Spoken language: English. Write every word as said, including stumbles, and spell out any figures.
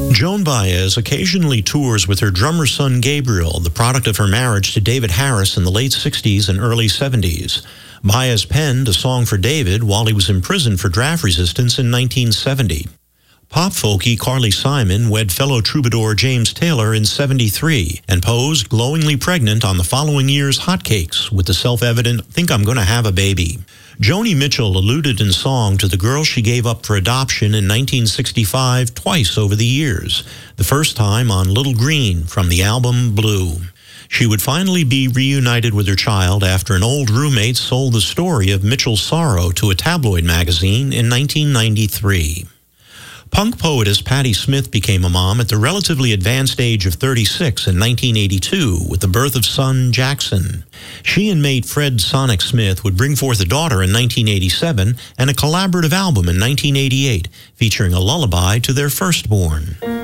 Joan Baez occasionally tours with her drummer son Gabriel, the product of her marriage to David Harris in the late sixties and early seventies. Baez penned a song for David while he was imprisoned for draft resistance in nineteen seventy. Pop folkie Carly Simon wed fellow troubadour James Taylor in seventy-three and posed glowingly pregnant on the following year's Hotcakes with the self-evident "Think I'm Gonna Have a Baby." Joni Mitchell alluded in song to the girl she gave up for adoption in nineteen sixty-five twice over the years, the first time on Little Green from the album Blue. She would finally be reunited with her child after an old roommate sold the story of Mitchell's sorrow to a tabloid magazine in nineteen ninety-three. Punk poetess Patti Smith became a mom at the relatively advanced age of thirty-six in nineteen eighty-two with the birth of son Jackson. She and mate Fred Sonic Smith would bring forth a daughter in nineteen eighty-seven and a collaborative album in nineteen eighty-eight featuring a lullaby to their firstborn.